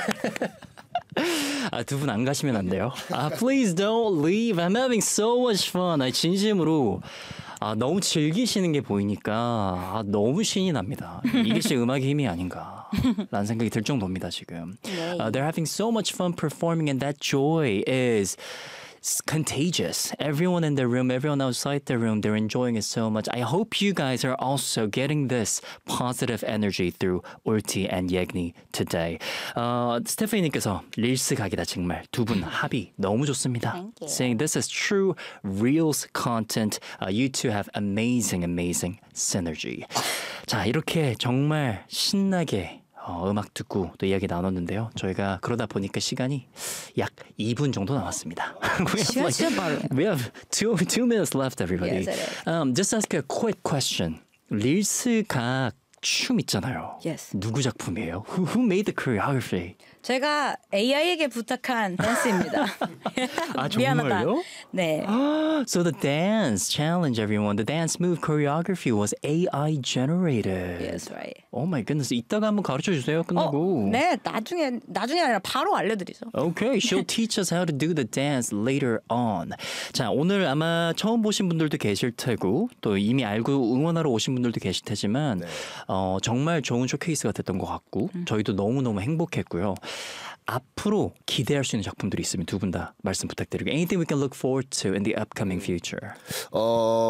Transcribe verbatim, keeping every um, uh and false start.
아, 두 분 안 가시면 안 돼요. 아, please don't leave. I'm having so much fun. 아, 진심으로 아, 너무 즐기시는 게 보이니까 아, 너무 신이 납니다. 이게 제 음악의 힘이 아닌가 라는 생각이 들 정도입니다, 지금. 네. Uh, they're having so much fun performing and that joy is contagious. Everyone in the room, everyone outside the room, they're enjoying it so much. I hope you guys are also getting this positive energy through Urti and Yegni today. 어, 스테파니님께서 릴스 각이다 정말 두 분 합이 너무 좋습니다. Thank you. Saying this is true reels content. Uh, you two have amazing, amazing synergy. 자, 이렇게 정말 신나게 어, 음악 듣고 또 이야기 나눴는데요. 저희가 그러다 보니까 시간이 약 이 분 정도 남았습니다. we have 시간 진짜 빠르네. we have two two minutes left, everybody. Yes, it is. Um, just ask a quick question. 릴스 각 춤 있잖아요. Yes. 누구 작품이에요? Who, who made the choreography? 제가 에이아이에게 부탁한 댄스입니다. 아, 미안하다. 정말요? 네. So the dance challenge, everyone. The dance move choreography was A I generated. Yes, right. Oh my goodness. 이따가 한번 가르쳐 주세요. 어, 끝나고. 네, 나중에 나중에 아니라 바로 알려드리죠. Okay, she'll teach us how to do the dance later on. 자, 오늘 아마 처음 보신 분들도 계실 테고 또 이미 알고 응원하러 오신 분들도 계실 테지만 네. 어, 정말 좋은 쇼케이스가 됐던 것 같고 저희도 너무너무 행복했고요. 앞으로 기대할 수 있는 작품들이 있으면 두 분 다 말씀 부탁드리고 Anything we can look forward to in the upcoming future? 어